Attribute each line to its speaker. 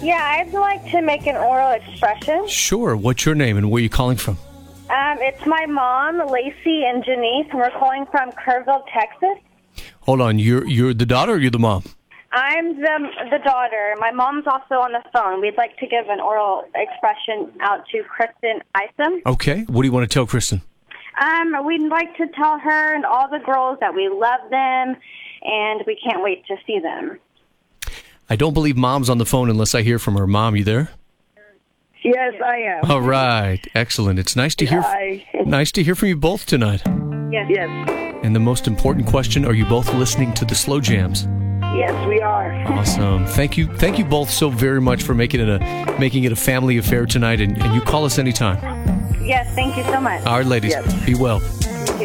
Speaker 1: Yeah, I'd like to make an oral expression.
Speaker 2: Sure. What's your name and where are you calling from?
Speaker 1: It's my mom, Lacey and Janice, and we're calling from Kerrville, Texas.
Speaker 2: Hold on. You're the daughter or you're the mom?
Speaker 1: I'm the daughter. My mom's also on the phone. We'd like to give an oral expression out to Kristen Isom.
Speaker 2: Okay. What do you want to tell Kristen?
Speaker 1: We'd like to tell her and all the girls that we love them, and we can't wait to see them.
Speaker 2: I don't believe Mom's on the phone unless I hear from her. Mom, you there?
Speaker 3: Yes, I am.
Speaker 2: All right. Excellent. It's nice to hear nice to hear from you both tonight.
Speaker 1: Yes.
Speaker 3: Yes.
Speaker 2: And the most important question, are you both listening to the Slow Jams?
Speaker 3: Yes, we are.
Speaker 2: Awesome. Thank you both so very much for making it a family affair tonight, and you call us anytime.
Speaker 1: Yes, thank you so much.
Speaker 2: All right, ladies.
Speaker 3: Yes.
Speaker 2: Be well.